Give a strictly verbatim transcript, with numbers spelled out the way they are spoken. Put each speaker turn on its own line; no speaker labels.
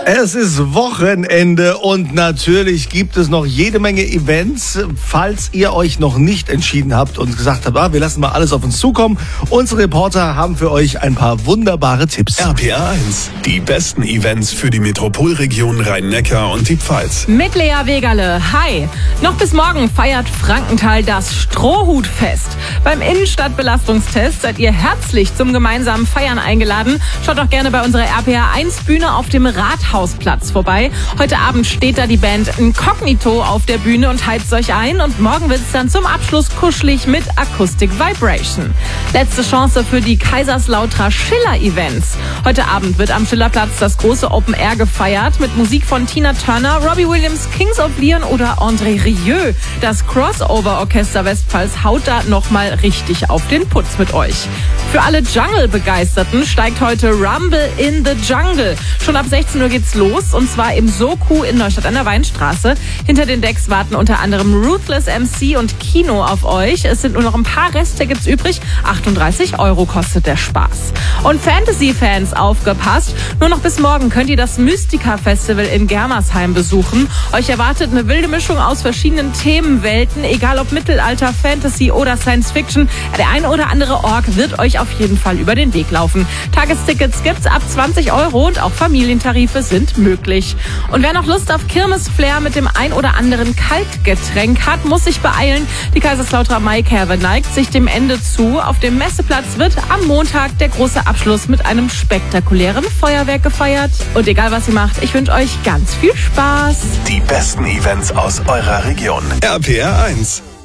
Es ist Wochenende und natürlich gibt es noch jede Menge Events. Falls ihr euch noch nicht entschieden habt und gesagt habt, ah, wir lassen mal alles auf uns zukommen, unsere Reporter haben für euch ein paar wunderbare Tipps.
R P R eins, die besten Events für die Metropolregion Rhein-Neckar und die Pfalz.
Mit Lea Wegerle. Hi. Noch bis morgen feiert Frankenthal das Strohhutfest. Beim Innenstadtbelastungstest seid ihr herzlich zum gemeinsamen Feiern eingeladen. Schaut doch gerne bei unserer R P R eins Bühne auf dem Rathausplatz vorbei. Heute Abend steht da die Band Incognito auf der Bühne und heizt euch ein. Und morgen wird es dann zum Abschluss kuschelig mit Acoustic Vibration. Letzte Chance für die Kaiserslauterer Schiller-Events. Heute Abend wird am Schillerplatz das große Open Air gefeiert mit Musik von Tina Turner, Robbie Williams, Kings of Leon oder André Rieu. Das Crossover-Orchester Westpfalz haut da nochmal richtig auf den Putz mit euch. Für alle Jungle-Begeisterten steigt heute Rumble in the Jungle. Schon ab sechzehn Uhr geht's los und zwar im Soku in Neustadt an der Weinstraße. Hinter den Decks warten unter anderem Ruthless M C und Kino auf euch. Es sind nur noch ein paar Resttickets übrig. achtunddreißig Euro kostet der Spaß. Und Fantasy-Fans, aufgepasst. Nur noch bis morgen könnt ihr das Mystica-Festival in Germersheim besuchen. Euch erwartet eine wilde Mischung aus verschiedenen Themenwelten, egal ob Mittelalter, Fantasy oder Science Fiction. Der eine oder andere Ork wird euch auf jeden Fall über den Weg laufen. Tagestickets gibt's ab zwanzig Euro und auch Familientarife sind möglich. Und wer noch Lust auf Kirmes-Flair mit dem ein oder anderen Kaltgetränk hat, muss sich beeilen. Die Kaiserslauterer Maikerwe neigt sich dem Ende zu. Auf dem Messeplatz wird am Montag der große Abschluss mit einem spektakulären Feuerwerk gefeiert. Und egal was ihr macht, ich wünsche euch ganz viel Spaß.
Die besten Events aus eurer Region. R P R eins.